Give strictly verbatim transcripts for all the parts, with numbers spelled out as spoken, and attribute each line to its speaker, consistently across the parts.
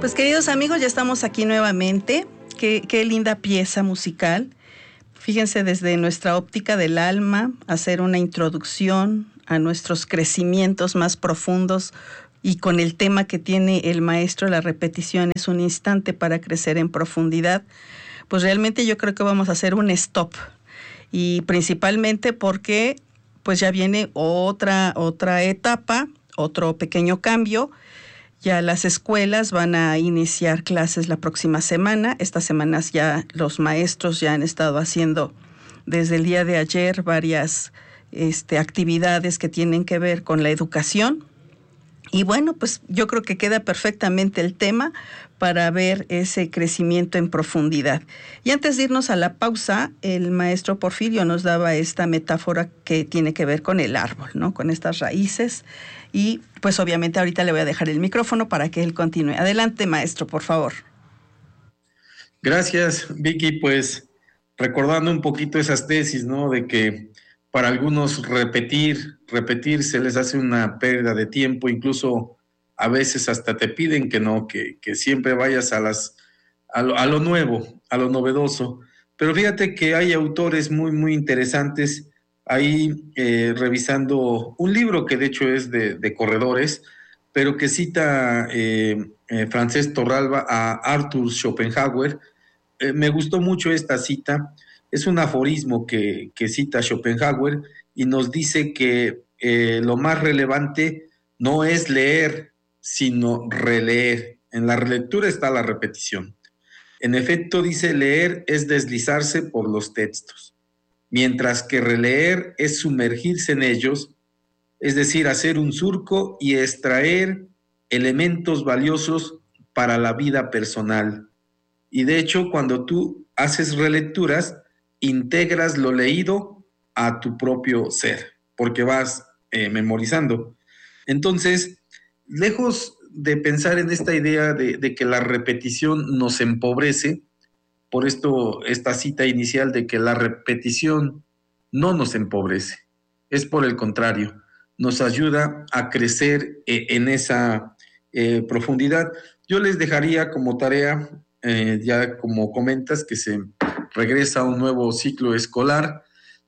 Speaker 1: Pues queridos amigos, ya estamos aquí nuevamente. Qué, qué linda pieza musical. Fíjense, desde nuestra óptica del alma, hacer una introducción a nuestros crecimientos más profundos y con el tema que tiene el maestro, la repetición es un instante para crecer en profundidad. Pues realmente yo creo que vamos a hacer un stop, y principalmente porque pues ya viene otra, otra etapa, otro pequeño cambio. Ya las escuelas van a iniciar clases la próxima semana. Estas semanas ya los maestros ya han estado haciendo desde el día de ayer varias este, actividades que tienen que ver con la educación. Y bueno, pues yo creo que queda perfectamente el tema para ver ese crecimiento en profundidad. Y antes de irnos a la pausa, el maestro Porfirio nos daba esta metáfora que tiene que ver con el árbol, ¿no? Con estas raíces. Y pues obviamente ahorita le voy a dejar el micrófono para que él continúe. Adelante, maestro, por favor.
Speaker 2: Gracias, Vicky. Pues recordando un poquito esas tesis, ¿no? De que para algunos repetir, repetir se les hace una pérdida de tiempo, incluso a veces hasta te piden que no, que, que siempre vayas a, las, a, lo, a lo nuevo, a lo novedoso. Pero fíjate que hay autores muy, muy interesantes ahí eh, revisando un libro que de hecho es de, de corredores, pero que cita eh, eh, Francesc Torralba a Arthur Schopenhauer. Eh, me gustó mucho esta cita. Es un aforismo que, que cita Schopenhauer y nos dice que eh, lo más relevante no es leer, sino releer. En la relectura está la repetición. En efecto, dice, leer es deslizarse por los textos, mientras que releer es sumergirse en ellos, es decir, hacer un surco y extraer elementos valiosos para la vida personal. Y de hecho, cuando tú haces relecturas, integras lo leído a tu propio ser, porque vas eh, memorizando. Entonces, lejos de pensar en esta idea de, de que la repetición nos empobrece, por esto esta cita inicial de que la repetición no nos empobrece, es por el contrario, nos ayuda a crecer eh, en esa eh, profundidad. Yo les dejaría como tarea, eh, ya como comentas, que se regresa a un nuevo ciclo escolar,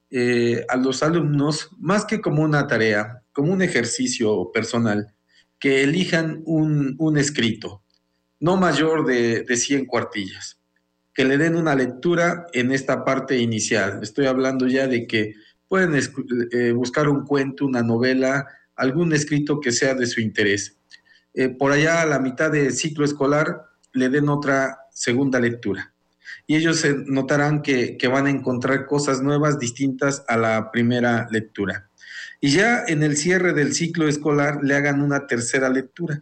Speaker 2: eh, a los alumnos, más que como una tarea, como un ejercicio personal, que elijan un, un escrito, no mayor de, de cien cuartillas, que le den una lectura en esta parte inicial. Estoy hablando ya de que pueden eh, buscar un cuento, una novela, algún escrito que sea de su interés. Eh, por allá a la mitad del ciclo escolar le den otra segunda lectura. Y ellos se notarán que, que van a encontrar cosas nuevas distintas a la primera lectura. Y ya en el cierre del ciclo escolar le hagan una tercera lectura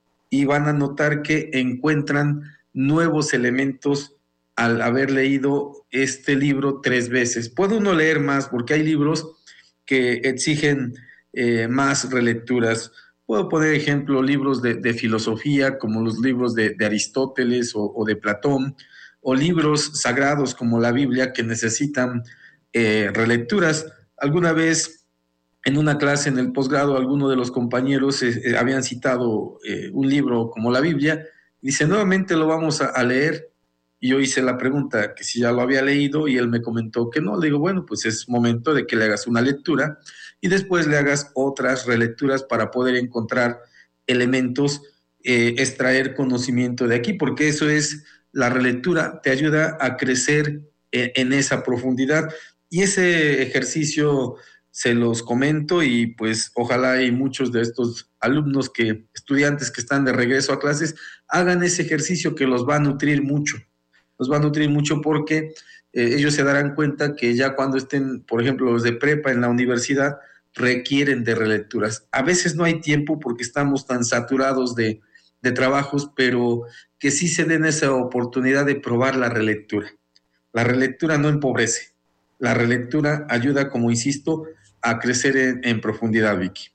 Speaker 2: y van a notar que encuentran nuevos elementos al haber leído este libro tres veces. Puede uno leer más porque hay libros que exigen eh, más relecturas. Puedo poner ejemplo libros de, de filosofía como los libros de, de Aristóteles o, o de Platón, o libros sagrados como la Biblia que necesitan eh, relecturas. Alguna vez en una clase en el posgrado alguno de los compañeros eh, eh, habían citado eh, un libro como la Biblia. Dice, nuevamente lo vamos a, a leer. Y yo hice la pregunta que si ya lo había leído y él me comentó que no. Le digo, bueno, pues es momento de que le hagas una lectura y después le hagas otras relecturas para poder encontrar elementos, eh, extraer conocimiento de aquí, porque eso es la relectura, te ayuda a crecer en, en esa profundidad. Y ese ejercicio se los comento y pues ojalá y muchos de estos alumnos, que estudiantes que están de regreso a clases, hagan ese ejercicio que los va a nutrir mucho. Los va a nutrir mucho porque eh, ellos se darán cuenta que ya cuando estén, por ejemplo, los de prepa en la universidad, requieren de relecturas. A veces no hay tiempo porque estamos tan saturados de, de trabajos, pero que sí se den esa oportunidad de probar la relectura. La relectura no empobrece. La relectura ayuda, como insisto, a crecer en, en profundidad, Vicky.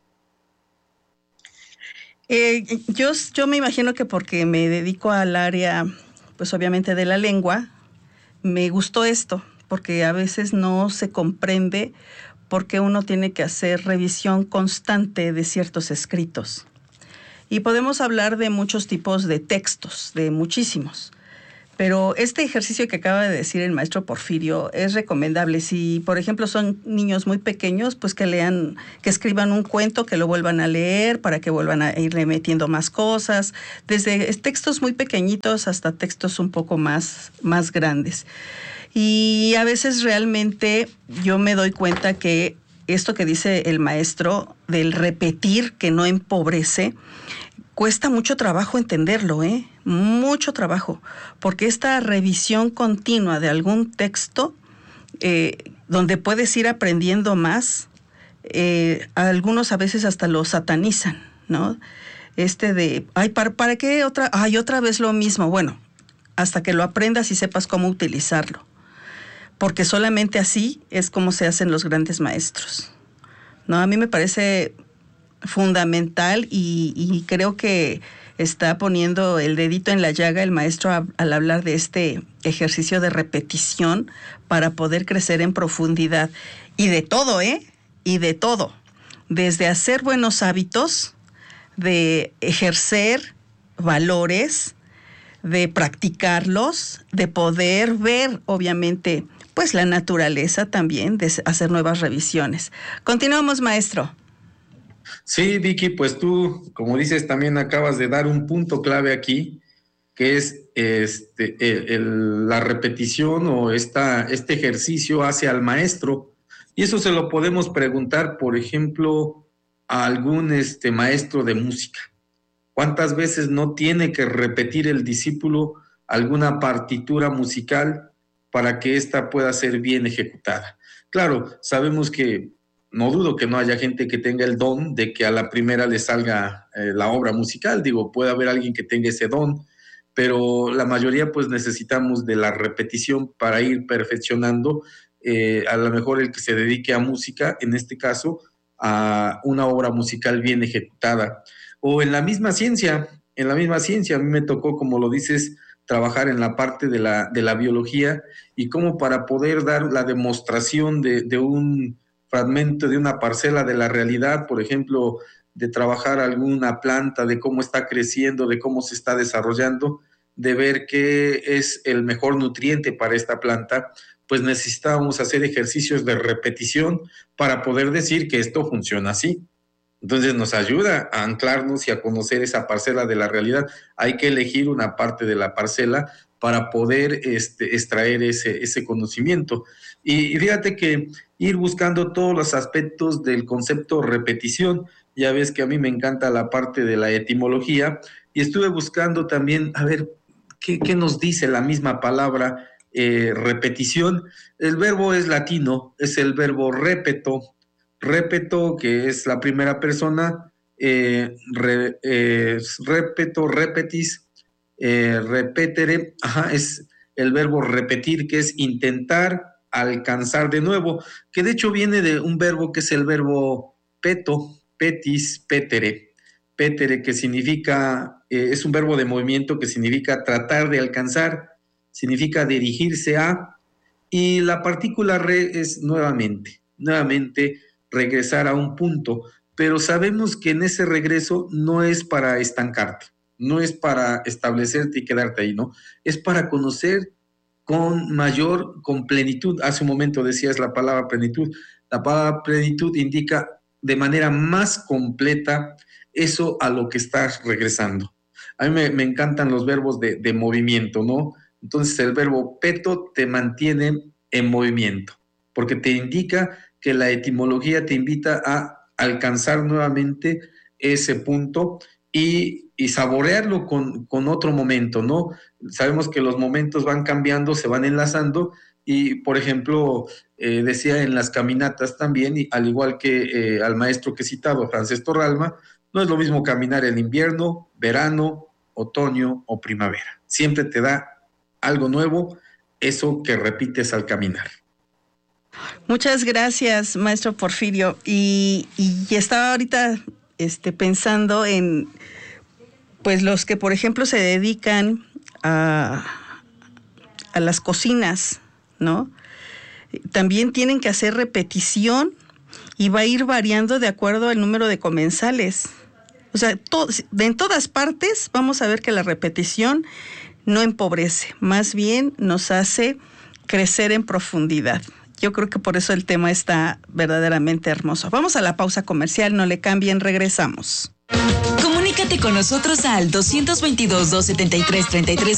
Speaker 1: Eh, yo, yo me imagino que porque me dedico al área, pues obviamente de la lengua, me gustó esto, porque a veces no se comprende por qué uno tiene que hacer revisión constante de ciertos escritos. Y podemos hablar de muchos tipos de textos, de muchísimos. Pero este ejercicio que acaba de decir el maestro Porfirio es recomendable. Si, por ejemplo, son niños muy pequeños, pues que lean, que escriban un cuento, que lo vuelvan a leer para que vuelvan a irle metiendo más cosas, desde textos muy pequeñitos hasta textos un poco más, más grandes. Y a veces realmente yo me doy cuenta que esto que dice el maestro del repetir, que no empobrece, cuesta mucho trabajo entenderlo, ¿eh? Mucho trabajo, porque esta revisión continua de algún texto, eh, donde puedes ir aprendiendo más, eh, algunos a veces hasta lo satanizan, ¿no? Este de, ay, ¿para, para qué otra? Ay, otra vez lo mismo. Bueno, hasta que lo aprendas y sepas cómo utilizarlo, porque solamente así es como se hacen los grandes maestros, ¿no? A mí me parece fundamental y, y creo que está poniendo el dedito en la llaga el maestro a, al hablar de este ejercicio de repetición para poder crecer en profundidad. Y de todo, ¿eh? Y de todo. Desde hacer buenos hábitos, de ejercer valores, de practicarlos, de poder ver, obviamente, pues la naturaleza también, de hacer nuevas revisiones. Continuamos, maestro.
Speaker 2: Sí, Vicky, pues tú, como dices, también acabas de dar un punto clave aquí, que es este, el, el, la repetición o esta, este ejercicio hacia el maestro. Y eso se lo podemos preguntar, por ejemplo, a algún este, maestro de música. ¿Cuántas veces no tiene que repetir el discípulo alguna partitura musical para que ésta pueda ser bien ejecutada? Claro, sabemos que no dudo que no haya gente que tenga el don de que a la primera le salga eh, la obra musical. Digo, puede haber alguien que tenga ese don, pero la mayoría pues necesitamos de la repetición para ir perfeccionando. Eh, a lo mejor el que se dedique a música, en este caso, a una obra musical bien ejecutada. O en la misma ciencia, en la misma ciencia, a mí me tocó, como lo dices, trabajar en la parte de la, de la biología y cómo para poder dar la demostración de, de un fragmento de una parcela de la realidad, por ejemplo, de trabajar alguna planta, de cómo está creciendo, de cómo se está desarrollando, de ver qué es el mejor nutriente para esta planta, pues necesitábamos hacer ejercicios de repetición para poder decir que esto funciona así. Entonces nos ayuda a anclarnos y a conocer esa parcela de la realidad. Hay que elegir una parte de la parcela para poder este, extraer ese, ese conocimiento. Y, y fíjate que ir buscando todos los aspectos del concepto repetición, ya ves que a mí me encanta la parte de la etimología, y estuve buscando también, a ver, ¿qué, qué nos dice la misma palabra eh, repetición? El verbo es latino, es el verbo repeto, repeto, que es la primera persona, eh, re, eh, repeto, repetis, Eh, repetere, ajá, es el verbo repetir, que es intentar alcanzar de nuevo, que de hecho viene de un verbo que es el verbo peto, petis, petere, petere, que significa, eh, es un verbo de movimiento que significa tratar de alcanzar, significa dirigirse a, y la partícula re es nuevamente, nuevamente regresar a un punto, pero sabemos que en ese regreso no es para estancarte, no es para establecerte y quedarte ahí, ¿no? Es para conocer con mayor, con plenitud. Hace un momento decías la palabra plenitud. La palabra plenitud indica de manera más completa eso a lo que estás regresando. A mí me, me encantan los verbos de, de movimiento, ¿no? Entonces el verbo peto te mantiene en movimiento, porque te indica que la etimología te invita a alcanzar nuevamente ese punto y, y saborearlo con, con otro momento, ¿no? Sabemos que los momentos van cambiando, se van enlazando y, por ejemplo, eh, decía en las caminatas también, y al igual que eh, al maestro que he citado, Francés Torralba, no es lo mismo caminar en invierno, verano, otoño o primavera. Siempre te da algo nuevo, eso que repites al caminar.
Speaker 1: Muchas gracias, maestro Porfirio. Y, y estaba ahorita este, pensando en pues los que, por ejemplo, se dedican a, a las cocinas, ¿no? También tienen que hacer repetición y va a ir variando de acuerdo al número de comensales. O sea, to, de en todas partes vamos a ver que la repetición no empobrece, más bien nos hace crecer en profundidad. Yo creo que por eso el tema está verdaderamente hermoso. Vamos a la pausa comercial, no le cambien, regresamos.
Speaker 3: Comunícate con nosotros al dos dos dos, dos siete tres, tres tres